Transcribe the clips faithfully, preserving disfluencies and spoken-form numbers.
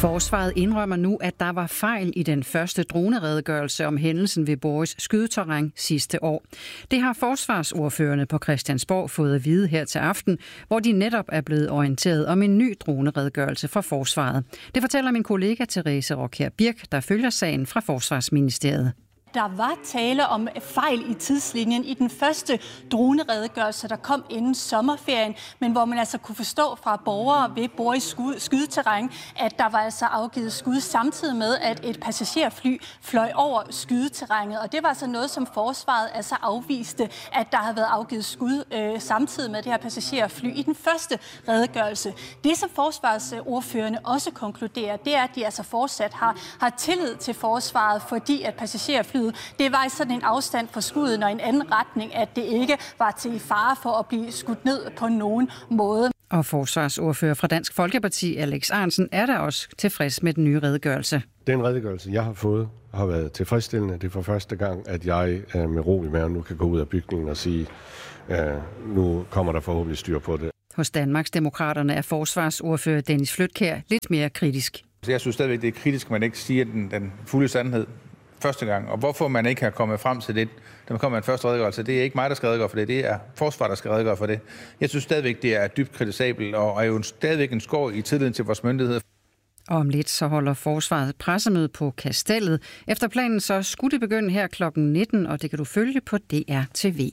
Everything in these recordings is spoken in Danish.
Forsvaret indrømmer nu, at der var fejl i den første droneredegørelse om hændelsen ved Borris skydeterræn sidste år. Det har forsvarsordførerne på Christiansborg fået at vide her til aften, hvor de netop er blevet orienteret om en ny droneredegørelse fra Forsvaret. Det fortæller min kollega Therese Rockjær Birk, der følger sagen fra Forsvarsministeriet. Der var tale om fejl i tidslinjen i den første droneredegørelse, der kom inden sommerferien, men hvor man altså kunne forstå fra borgere ved Borris skydeterræn, at der var altså afgivet skud samtidig med, at et passagerfly fløj over skydeterrænet. Og det var altså noget, som forsvaret altså afviste, at der havde været afgivet skud øh, samtidig med det her passagerfly i den første redegørelse. Det, som forsvarsordførerne også konkluderer, det er, at de altså fortsat har, har tillid til forsvaret, fordi at passagerflyet det var i sådan en afstand fra skuddet og en anden retning, at det ikke var til fare for at blive skudt ned på nogen måde. Og forsvarsordfører fra Dansk Folkeparti, Alex Ahrendtsen, er der også tilfreds med den nye redegørelse. Den redegørelse, jeg har fået, har været tilfredsstillende. Det er for første gang, at jeg med ro i maven nu kan gå ud af bygningen og sige, at nu kommer der forhåbentlig styr på det. Hos Danmarksdemokraterne er forsvarsordfører Dennis Flydtkjær lidt mere kritisk. Jeg synes stadigvæk, det er kritisk, at man ikke siger den, den fulde sandhed første gang. Og hvorfor man ikke har kommet frem til det, da man kommer med en første redegørelse, det er ikke mig, der skal redegøre for det, det er forsvaret, der skal redegøre for det. Jeg synes stadigvæk, det er dybt kritisabelt, og er jo stadigvæk en skår i tilliden til vores myndigheder. Om lidt så holder forsvaret pressemøde på Kastellet. Efter planen så skulle det begynde her klokken nitten, og det kan du følge på D R T V.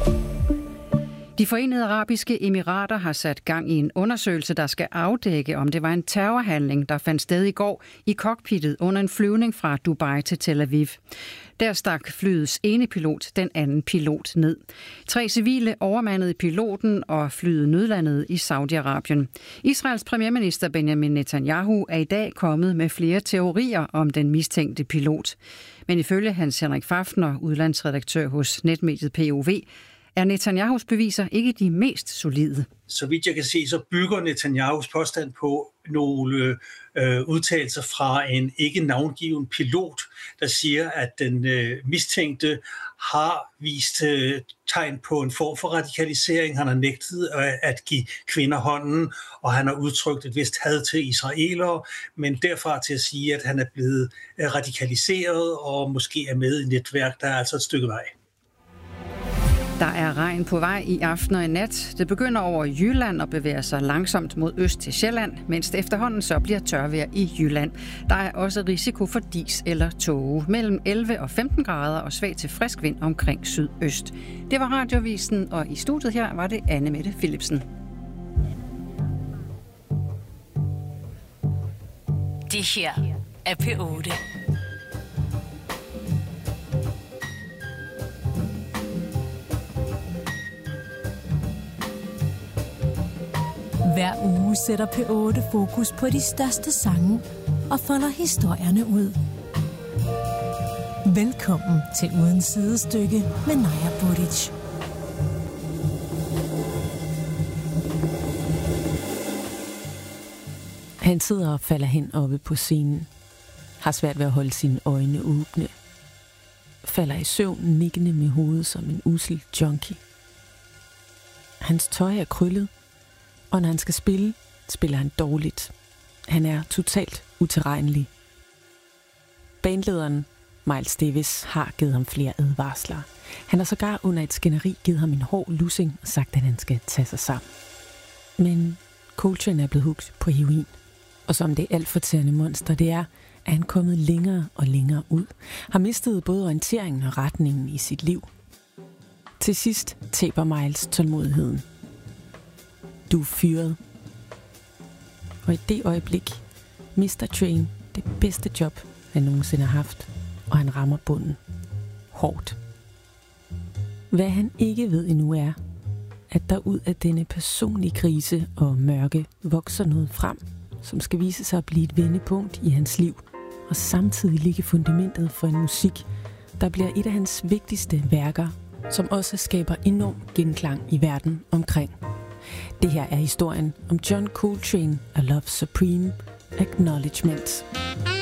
De Forenede Arabiske Emirater har sat gang i en undersøgelse, der skal afdække, om det var en terrorhandling, der fandt sted i går i cockpittet under en flyvning fra Dubai til Tel Aviv. Der stak flyets ene pilot den anden pilot ned. Tre civile overmandede piloten, og flyet nødlandede i Saudi-Arabien. Israels premierminister Benjamin Netanyahu er i dag kommet med flere teorier om den mistænkte pilot. Men ifølge Hans Henrik Fafner, udlandsredaktør hos netmediet P O V, er Netanyahus beviser ikke de mest solide. Så vidt jeg kan se, så bygger Netanyahus påstand på nogle øh, udtalelser fra en ikke navngiven pilot, der siger, at den øh, mistænkte har vist øh, tegn på en form for radikalisering. Han har nægtet øh, at give kvinder hånden, og han har udtrykt et vist had til israelere, men derfra til at sige, at han er blevet øh, radikaliseret og måske er med i netværk, der er altså et stykke vej. Der er regn på vej i aften og i nat. Det begynder over Jylland og bevæger sig langsomt mod øst til Sjælland, mens det efterhånden så bliver tørvejr i Jylland. Der er også risiko for dis eller tåge. Mellem elleve og femten grader og svag til frisk vind omkring sydøst. Det var Radioavisen, og i studiet her var det Anne Mette Philipsen. Det her er P otte. Hver uge sætter P otte fokus på de største sange og folder historierne ud. Velkommen til Uden Sidestykke med Naja Bodic. Han sidder og falder hen oppe på scenen. Har svært ved at holde sine øjne åbne. Falder i søvn, nikkende med hovedet som en usel junkie. Hans tøj er krøllet. Og når han skal spille, spiller han dårligt. Han er totalt utilregnelig. Bandlederen Miles Davis har givet ham flere advarsler. Han har sågar under et skænderi givet ham en hård lussing og sagt, at han skal tage sig sammen. Men Coltrane er blevet hugt på heroin. Og som det alt fortærende monster det er, er han kommet længere og længere ud. Har mistet både orienteringen og retningen i sit liv. Til sidst taber Miles tålmodigheden. Du er fyret. Og i det øjeblik mister Train det bedste job, han nogensinde har haft, og han rammer bunden. Hårdt. Hvad han ikke ved endnu er, at der ud af denne personlige krise og mørke vokser noget frem, som skal vise sig at blive et vendepunkt i hans liv, og samtidig ligge fundamentet for en musik, der bliver et af hans vigtigste værker, som også skaber enorm genklang i verden omkring. Det her er historien om John Coltrane, A Love Supreme, Acknowledgement.